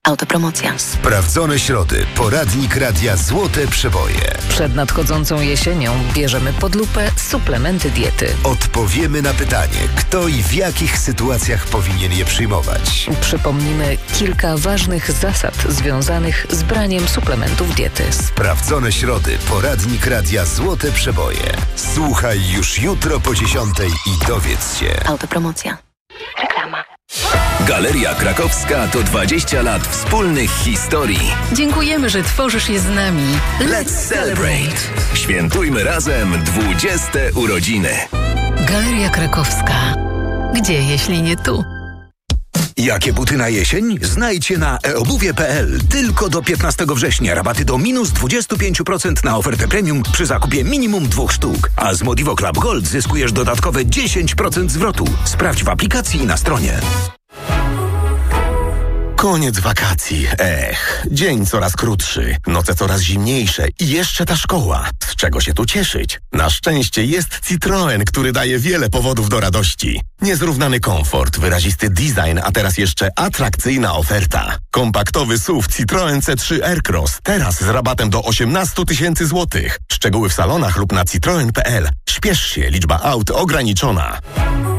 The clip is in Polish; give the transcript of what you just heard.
Autopromocja. Sprawdzone środy. Poradnik radia Złote Przeboje. Przed nadchodzącą jesienią bierzemy pod lupę suplementy diety. Odpowiemy na pytanie, kto i w jakich sytuacjach powinien je przyjmować. Przypomnimy kilka ważnych zasad związanych z braniem suplementów diety. Sprawdzone środy. Poradnik radia Złote Przeboje. Słuchaj już jutro po 10:00 i dowiedz się. Autopromocja. Reklama. Galeria Krakowska to 20 lat wspólnych historii. Dziękujemy, że tworzysz je z nami. Let's celebrate! Świętujmy razem 20. urodziny. Galeria Krakowska. Gdzie, jeśli nie tu? Jakie buty na jesień? Znajdźcie na eobuwie.pl. Tylko do 15 września rabaty do minus 25% na ofertę premium przy zakupie minimum 2 sztuk. A z Modivo Club Gold zyskujesz dodatkowe 10% zwrotu. Sprawdź w aplikacji i na stronie. Koniec wakacji. Dzień coraz krótszy, noce coraz zimniejsze i jeszcze ta szkoła. Z czego się tu cieszyć? Na szczęście jest Citroen, który daje wiele powodów do radości. Niezrównany komfort, wyrazisty design, a teraz jeszcze atrakcyjna oferta. Kompaktowy SUV Citroen C3 Aircross, teraz z rabatem do 18 000 złotych. Szczegóły w salonach lub na citroen.pl. Śpiesz się, liczba aut ograniczona.